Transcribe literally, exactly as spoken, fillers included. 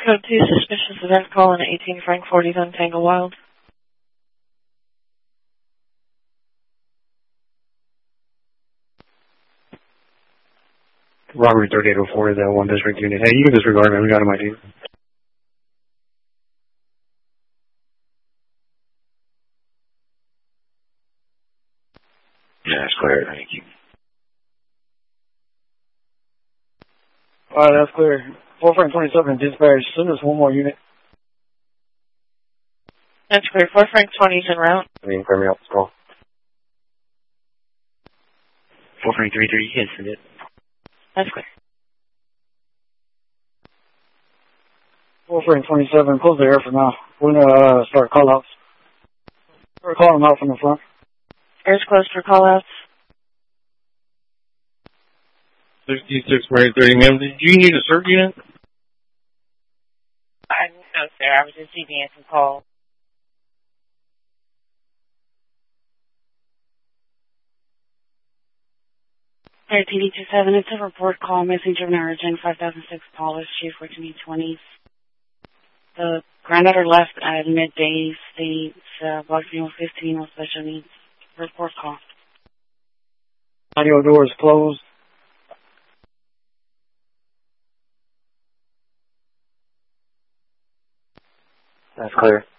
Code two, suspicious event call in eighteen Frank forties on Tangle Wild. Robbery thirty-eight oh four, the one district unit. Hey, you can disregard me. We got him I D. Yeah, that's clear. Thank you. Alright, that's clear. four Frank twenty-seven, dispatch. Send us one more unit. That's clear. four Frank twenties en route. I mean, clear me out this call. four Frank three three, you can send it. That's clear. four Frank twenty-seven, close the air for now. We're gonna uh, start call-outs. We're calling them out from the front. Air's closed for call-outs. sixty-six Marine thirty, ma'am. Did you need a cert unit? I, no, sir. I was just receiving some calls. Air T D two seven, it's a report call missing German origin, five thousand six Polish, Chief fourteen twenties. The granddaughter left at midday, states, uh, block fifteen with special needs. Report call. Audio door is closed. That's clear.